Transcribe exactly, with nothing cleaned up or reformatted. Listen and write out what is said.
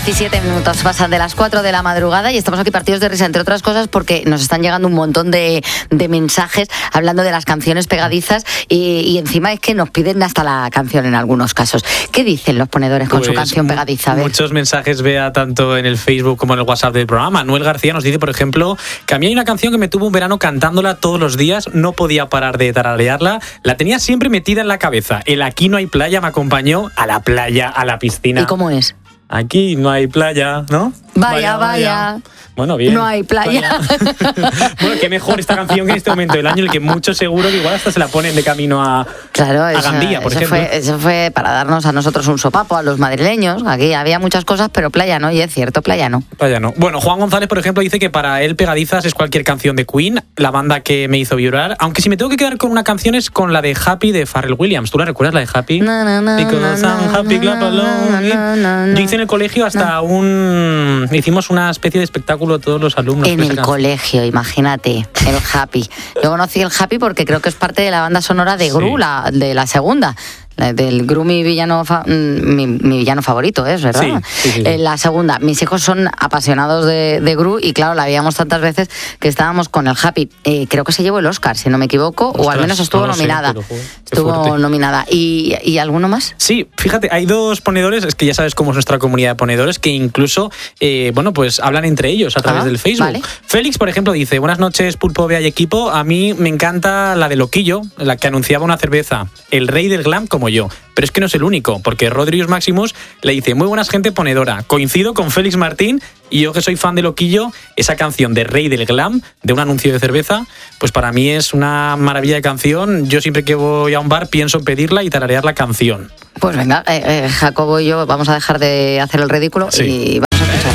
diecisiete minutos pasan de las cuatro de la madrugada y estamos aquí partidos de risa, entre otras cosas porque nos están llegando un montón de, de mensajes hablando de las canciones pegadizas y, y encima es que nos piden hasta la canción en algunos casos. ¿Qué dicen los ponedores con pues, su canción pegadiza? A ver. Muchos mensajes, vea, tanto en el Facebook como en el WhatsApp del programa. Manuel García nos dice, por ejemplo, que a mí hay una canción que me tuvo un verano cantándola todos los días, no podía parar de tararearla, la tenía siempre metida en la cabeza. El Aquí no hay playa me acompañó a la playa, a la piscina. ¿Y cómo es? Aquí no hay playa, ¿no? Vaya, vaya. vaya. Bueno, bien. No hay playa. Bueno, qué mejor esta canción que en este momento del año, en el que muchos seguro que igual hasta se la ponen de camino a, claro, a eso, Gandía, por eso ejemplo. Fue, eso fue para darnos a nosotros un sopapo, a los madrileños. Aquí había muchas cosas, pero playa no, y es cierto, playa no. Playa no. Bueno, Juan González, por ejemplo, dice que para él pegadizas es cualquier canción de Queen, la banda que me hizo vibrar. Aunque si me tengo que quedar con una canción es con la de Happy de Pharrell Williams. ¿Tú la recuerdas, la de Happy? No, no, no, Because no, I'm happy, clap along. no, no, no, Yo hice en el colegio hasta no. un... Hicimos una especie de espectáculo todos los alumnos. En el colegio, imagínate, el Happy. Yo conocí el Happy porque creo que es parte de la banda sonora de Gru, sí. la, de la segunda. Del Gru, mi villano, fa- mi, mi villano favorito, ¿es verdad? Sí, sí, sí. Eh, la segunda, mis hijos son apasionados de, de Gru y claro, la veíamos tantas veces que estábamos con el Happy. Eh, creo que se llevó el Oscar, si no me equivoco, Ostras, o al menos estuvo no nominada. Sé, estuvo fuerte. nominada. ¿Y, ¿Y alguno más? Sí, fíjate, hay dos ponedores, es que ya sabes cómo es nuestra comunidad de ponedores, que incluso, eh, bueno, pues hablan entre ellos a través ah, del Facebook. Vale. Félix, por ejemplo, dice, buenas noches, Pulpo, Bea y equipo, a mí me encanta la de Loquillo, la que anunciaba una cerveza, el rey del glam como yo. Pero es que no es el único, porque Rodrius Maximus le dice, muy buenas gente ponedora, coincido con Félix Martín y yo que soy fan de Loquillo, esa canción de Rey del Glam, de un anuncio de cerveza, pues para mí es una maravilla de canción. Yo siempre que voy a un bar pienso en pedirla y tararear la canción. Pues venga, eh, eh, Jacobo y yo vamos a dejar de hacer el ridículo sí. y vamos a escuchar.